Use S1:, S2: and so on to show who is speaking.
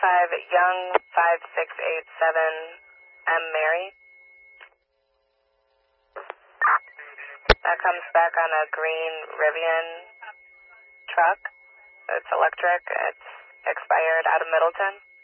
S1: Young 5687 M. Mary. That comes back on a green Rivian truck. It's electric. It's expired out of Middleton.